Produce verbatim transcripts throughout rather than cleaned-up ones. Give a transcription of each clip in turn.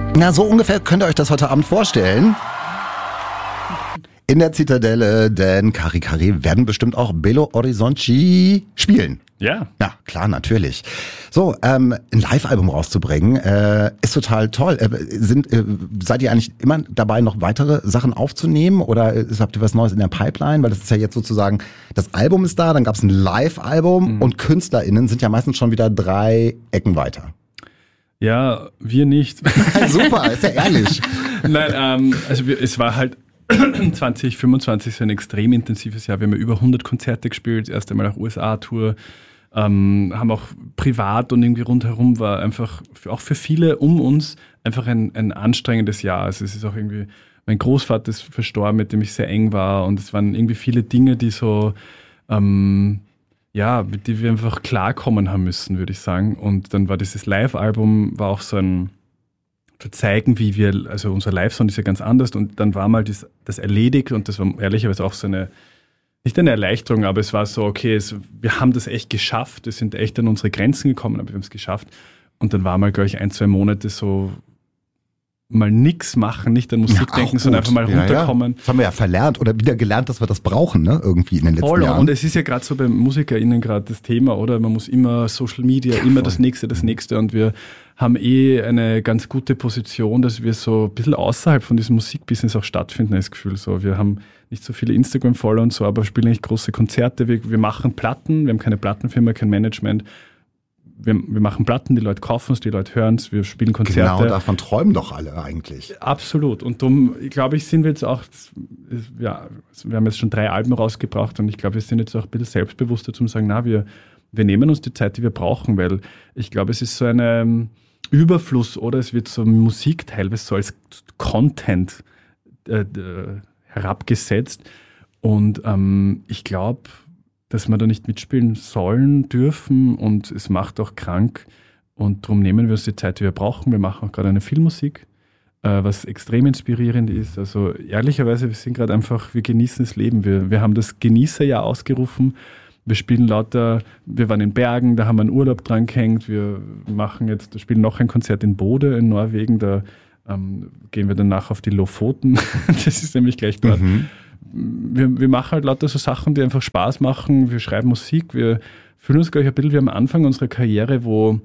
Na, so ungefähr könnt ihr euch das heute Abend vorstellen. In der Zitadelle, denn Kari Kari werden bestimmt auch Belo Horizonte spielen. Ja. Ja, klar, natürlich. So, ähm, ein Live-Album rauszubringen, äh, ist total toll. Äh, sind, äh, seid ihr eigentlich immer dabei, noch weitere Sachen aufzunehmen oder äh, habt ihr was Neues in der Pipeline? Weil das ist ja jetzt sozusagen, das Album ist da, dann gab es ein Live-Album mhm. und KünstlerInnen sind ja meistens schon wieder drei Ecken weiter. Ja, wir nicht. Super, ist ja ehrlich. Nein, ähm, also wir, es war halt zwanzig fünfundzwanzig so ein extrem intensives Jahr. Wir haben ja über hundert Konzerte gespielt, erst einmal auch U S A-Tour, ähm, haben auch privat und irgendwie rundherum war einfach, für, auch für viele um uns, einfach ein, ein anstrengendes Jahr. Also es ist auch irgendwie, mein Großvater ist verstorben, mit dem ich sehr eng war und es waren irgendwie viele Dinge, die so, ähm, ja, mit denen wir einfach klarkommen haben müssen, würde ich sagen. Und dann war dieses Live-Album, war auch so ein, zu zeigen, wie wir, also unser Live-Sound ist ja ganz anders und dann war mal das, das erledigt und das war ehrlicherweise auch so eine, nicht eine Erleichterung, aber es war so, okay, es, wir haben das echt geschafft, wir sind echt an unsere Grenzen gekommen, aber wir haben es geschafft und dann war mal, glaube ich, ein, zwei Monate so mal nichts machen, nicht an Musik ja, denken, gut. sondern einfach mal runterkommen. Ja, ja. Das haben wir ja verlernt oder wieder gelernt, dass wir das brauchen, ne? Irgendwie in den letzten Voll, Jahren. Und es ist ja gerade so bei MusikerInnen gerade das Thema, oder? Man muss immer Social Media, ja, immer voll. das Nächste, das Nächste und wir haben eh eine ganz gute Position, dass wir so ein bisschen außerhalb von diesem Musikbusiness auch stattfinden, das Gefühl. So, wir haben nicht so viele Instagram-Follower und so, aber spielen eigentlich große Konzerte. Wir, wir machen Platten, wir haben keine Plattenfirma, kein Management. Wir, wir machen Platten, die Leute kaufen es, die Leute hören es, wir spielen Konzerte. Genau, davon träumen doch alle eigentlich. Absolut. Und darum, glaube ich, sind wir jetzt auch, ja, wir haben jetzt schon drei Alben rausgebracht und ich glaube, wir sind jetzt auch ein bisschen selbstbewusster zum sagen, na, wir, wir nehmen uns die Zeit, die wir brauchen, weil ich glaube, es ist so ein Überfluss oder es wird so Musik teilweise so als Content äh, herabgesetzt und ähm, ich glaube, dass wir da nicht mitspielen sollen, dürfen und es macht auch krank und darum nehmen wir uns die Zeit, die wir brauchen. Wir machen auch gerade eine Filmmusik, äh, was extrem inspirierend ist. Also ehrlicherweise, wir sind gerade einfach, wir genießen das Leben. Wir, wir haben das Genießerjahr ausgerufen. Wir spielen lauter, wir waren in Bergen, da haben wir einen Urlaub dran gehängt. Wir machen jetzt, wir spielen noch ein Konzert in Bode in Norwegen, da ähm, gehen wir danach auf die Lofoten. Das ist nämlich gleich dort. Mhm. Wir, wir machen halt lauter so Sachen, die einfach Spaß machen. Wir schreiben Musik. Wir fühlen uns, glaube ich, ein bisschen wie am Anfang unserer Karriere, wo,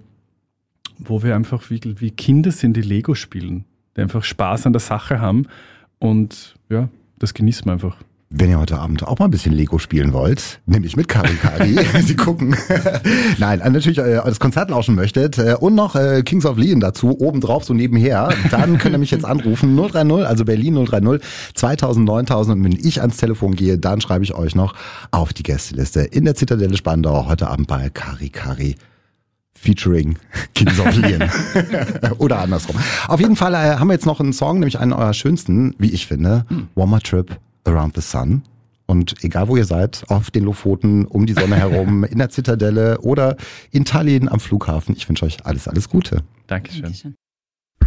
wo wir einfach wie, wie Kinder sind, die Lego spielen, die einfach Spaß an der Sache haben. Und ja, das genießen wir einfach. Wenn ihr heute Abend auch mal ein bisschen Lego spielen wollt, nämlich mit Kari Kari, Sie gucken. Nein, natürlich äh, das Konzert lauschen möchtet äh, und noch äh, Kings of Leon dazu, obendrauf so nebenher, dann könnt ihr mich jetzt anrufen, null drei null, also Berlin null drei null, zweitausend, neuntausend und wenn ich ans Telefon gehe, dann schreibe ich euch noch auf die Gästeliste in der Zitadelle Spandau, heute Abend bei Kari Kari. Featuring Kings of Leon. Oder andersrum. Auf jeden Fall äh, haben wir jetzt noch einen Song, nämlich einen eurer schönsten, wie ich finde, hm. One More Trip Around the Sun. Und egal wo ihr seid, auf den Lofoten, um die Sonne herum, in der Zitadelle oder in Tallinn am Flughafen, ich wünsche euch alles, alles Gute. Dankeschön. Dankeschön.